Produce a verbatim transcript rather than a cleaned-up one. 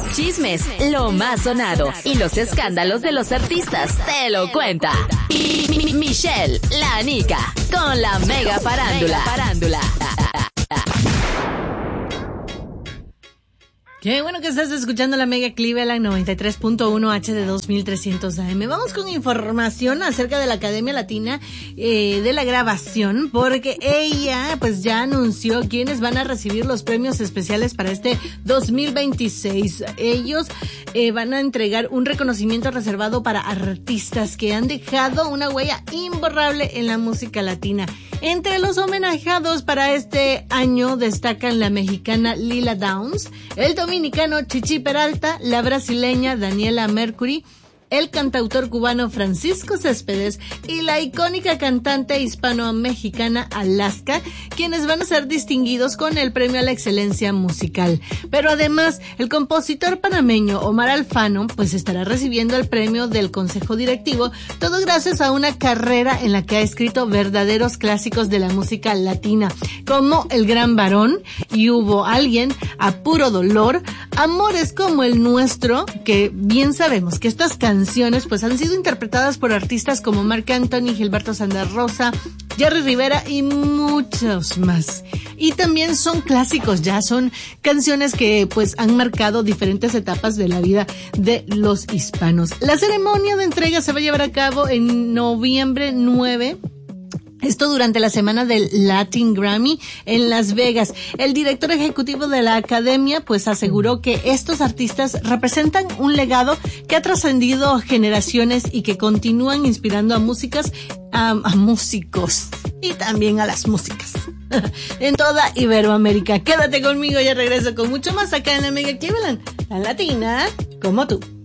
Chismes, lo más sonado y los escándalos de los artistas te lo cuenta. Y mi- mi- Michelle, la Nica, con la mega farándula. farándula. Qué bueno que estás escuchando la Mega Cleveland noventa y tres punto uno H de dos mil trescientos A M. Vamos con información acerca de la Academia Latina eh, de la Grabación, porque ella pues ya anunció quiénes van a recibir los premios especiales para este dos mil veintiséis. Ellos eh, van a entregar un reconocimiento reservado para artistas que han dejado una huella imborrable en la música latina. Entre los homenajeados para este año destacan la mexicana Lila Downs, el dominicano Chichi Peralta, la brasileña Daniela Mercury, el cantautor cubano Francisco Céspedes y la icónica cantante hispano-mexicana Alaska, quienes van a ser distinguidos con el premio a la excelencia musical. Pero además, el compositor panameño Omar Alfano pues estará recibiendo el premio del Consejo Directivo, todo gracias a una carrera en la que ha escrito verdaderos clásicos de la música latina, como El Gran Varón, Y Hubo Alguien, A Puro Dolor, Amores como el Nuestro, que bien sabemos que estas canciones canciones pues han sido interpretadas por artistas como Marc Anthony, Gilberto Santa Rosa, Jerry Rivera y muchos más. Y también son clásicos, ya son canciones que pues han marcado diferentes etapas de la vida de los hispanos. La ceremonia de entrega se va a llevar a cabo en noviembre nueve. Esto durante la semana del Latin Grammy en Las Vegas. El director ejecutivo de la academia pues aseguró que estos artistas representan un legado que ha trascendido generaciones y que continúan inspirando a músicas, a, a músicos y también a las músicas en toda Iberoamérica. Quédate conmigo, ya regreso con mucho más acá en la Mega Cleveland, la latina como tú.